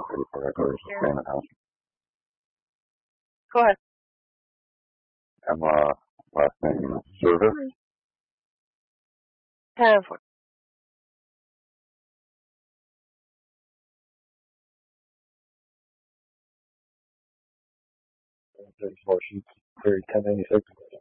Go ahead. I'm last name Service. 10-4. Sheets, 1096.